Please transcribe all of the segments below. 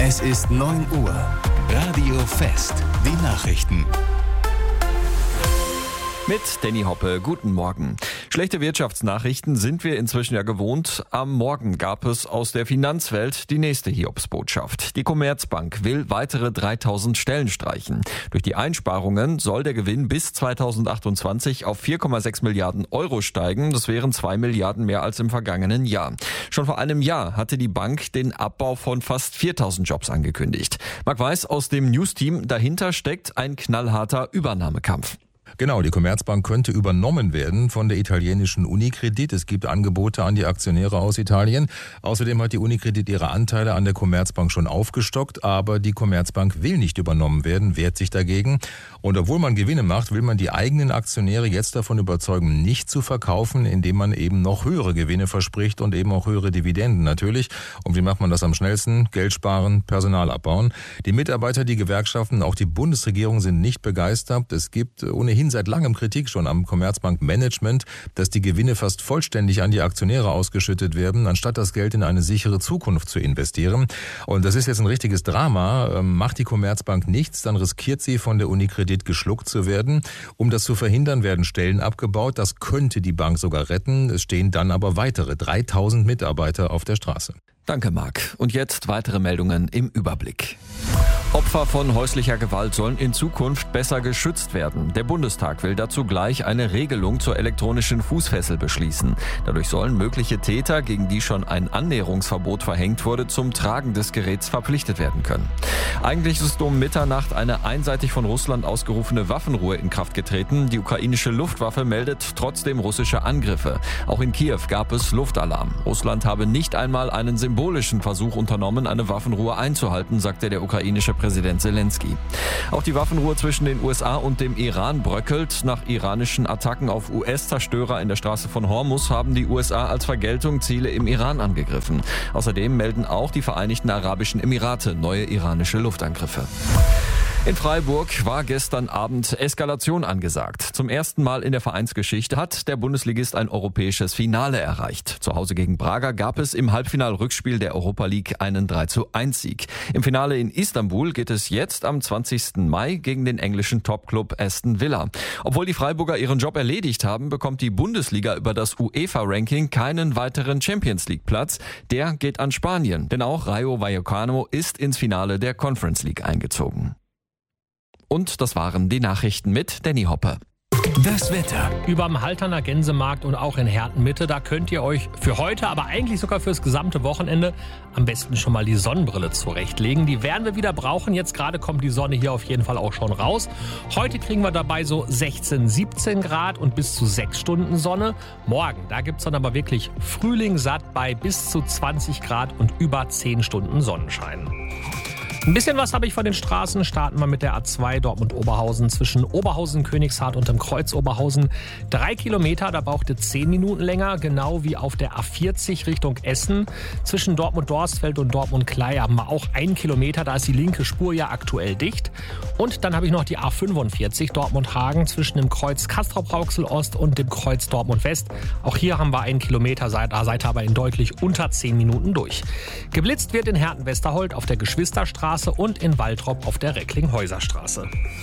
Es ist 9 Uhr. Radio Fest. Die Nachrichten. Mit Danny Hoppe, guten Morgen. Schlechte Wirtschaftsnachrichten sind wir inzwischen ja gewohnt. Am Morgen gab es aus der Finanzwelt die nächste Hiobsbotschaft. Die Commerzbank will weitere 3000 Stellen streichen. Durch die Einsparungen soll der Gewinn bis 2028 auf 4,6 Milliarden Euro steigen. Das wären 2 Milliarden mehr als im vergangenen Jahr. Schon vor einem Jahr hatte die Bank den Abbau von fast 4000 Jobs angekündigt. Marc Weiß aus dem News-Team, dahinter steckt ein knallharter Übernahmekampf. Genau, die Commerzbank könnte übernommen werden von der italienischen Unicredit. Es gibt Angebote an die Aktionäre aus Italien. Außerdem hat die Unicredit ihre Anteile an der Commerzbank schon aufgestockt, aber die Commerzbank will nicht übernommen werden, wehrt sich dagegen. Und obwohl man Gewinne macht, will man die eigenen Aktionäre jetzt davon überzeugen, nicht zu verkaufen, indem man eben noch höhere Gewinne verspricht und eben auch höhere Dividenden natürlich. Und wie macht man das am schnellsten? Geld sparen, Personal abbauen. Die Mitarbeiter, die Gewerkschaften, auch die Bundesregierung sind nicht begeistert. Es gibt ohnehin seit langem Kritik schon am Commerzbank-Management, dass die Gewinne fast vollständig an die Aktionäre ausgeschüttet werden, anstatt das Geld in eine sichere Zukunft zu investieren. Und das ist jetzt ein richtiges Drama. Macht die Commerzbank nichts, dann riskiert sie, von der Unicredit geschluckt zu werden. Um das zu verhindern, werden Stellen abgebaut. Das könnte die Bank sogar retten. Es stehen dann aber weitere 3000 Mitarbeiter auf der Straße. Danke, Marc. Und jetzt weitere Meldungen im Überblick. Opfer von häuslicher Gewalt sollen in Zukunft besser geschützt werden. Der Bundestag will dazu gleich eine Regelung zur elektronischen Fußfessel beschließen. Dadurch sollen mögliche Täter, gegen die schon ein Annäherungsverbot verhängt wurde, zum Tragen des Geräts verpflichtet werden können. Eigentlich ist um Mitternacht eine einseitig von Russland ausgerufene Waffenruhe in Kraft getreten. Die ukrainische Luftwaffe meldet trotzdem russische Angriffe. Auch in Kiew gab es Luftalarm. Russland habe nicht einmal einen symbolischen Versuch unternommen, eine Waffenruhe einzuhalten, sagte der ukrainische Präsident Zelensky. Auch die Waffenruhe zwischen den USA und dem Iran bröckelt. Nach iranischen Attacken auf US-Zerstörer in der Straße von Hormuz haben die USA als Vergeltung Ziele im Iran angegriffen. Außerdem melden auch die Vereinigten Arabischen Emirate neue iranische Luftangriffe. In Freiburg war gestern Abend Eskalation angesagt. Zum ersten Mal in der Vereinsgeschichte hat der Bundesligist ein europäisches Finale erreicht. Zu Hause gegen Braga gab es im Halbfinal-Rückspiel der Europa League einen 3:1-Sieg. Im Finale in Istanbul geht es jetzt am 20. Mai gegen den englischen Topclub Aston Villa. Obwohl die Freiburger ihren Job erledigt haben, bekommt die Bundesliga über das UEFA-Ranking keinen weiteren Champions-League-Platz. Der geht an Spanien, denn auch Rayo Vallecano ist ins Finale der Conference League eingezogen. Und das waren die Nachrichten mit Danny Hoppe. Das Wetter. Überm Halterner Gänsemarkt und auch in Herten-Mitte, da könnt ihr euch für heute, aber eigentlich sogar fürs gesamte Wochenende am besten schon mal die Sonnenbrille zurechtlegen. Die werden wir wieder brauchen. Jetzt gerade kommt die Sonne hier auf jeden Fall auch schon raus. Heute kriegen wir dabei so 16, 17 Grad und bis zu 6 Stunden Sonne. Morgen, da gibt's dann aber wirklich Frühling satt bei bis zu 20 Grad und über 10 Stunden Sonnenschein. Ein bisschen was habe ich von den Straßen. Starten wir mit der A2 Dortmund-Oberhausen zwischen Oberhausen-Königshardt und dem Kreuz Oberhausen. 3 Kilometer, da braucht ihr 10 Minuten länger, genau wie auf der A40 Richtung Essen. Zwischen Dortmund-Dorstfeld und Dortmund-Klei haben wir auch 1 Kilometer, da ist die linke Spur ja aktuell dicht. Und dann habe ich noch die A45 Dortmund-Hagen zwischen dem Kreuz Castrop-Rauxel-Ost und dem Kreuz Dortmund-West. Auch hier haben wir 1 Kilometer, seid aber in deutlich unter 10 Minuten durch. Geblitzt wird in Herten-Westerhold auf der Geschwisterstraße und in Waltrop auf der Recklinghäuser-Straße.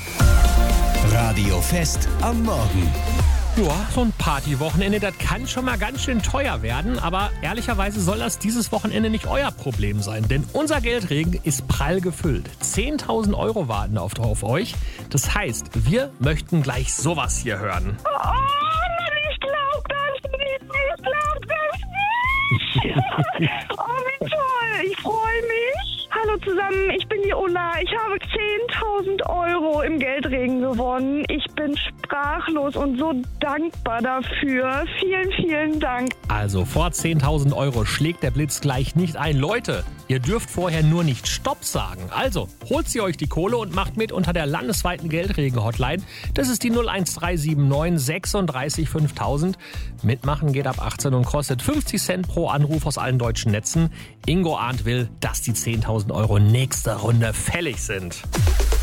Radio Fest am Morgen. Ja, so ein Partywochenende, das kann schon mal ganz schön teuer werden, aber ehrlicherweise soll das dieses Wochenende nicht euer Problem sein, denn unser Geldregen ist prall gefüllt. 10.000 Euro warten auf euch. Das heißt, wir möchten gleich sowas hier hören. Oh, ich glaub das nicht. Oh, wie toll. Ich freue mich. Hallo zusammen, ich bin die Ulla. Ich habe 10.000 Euro im Geldregen gewonnen. Ich bin sprachlos und so dankbar dafür. Vielen, vielen Dank. Also vor 10.000 Euro schlägt der Blitz gleich nicht ein. Leute, ihr dürft vorher nur nicht Stopp sagen. Also holt sie euch die Kohle und macht mit unter der landesweiten Geldregen-Hotline. Das ist die 01379 36 5000. Mitmachen geht ab 18 und kostet 50 Cent pro Anruf aus allen deutschen Netzen. Ingo Arndt will, dass die 10.000 Euro nächste Runde fällig sind.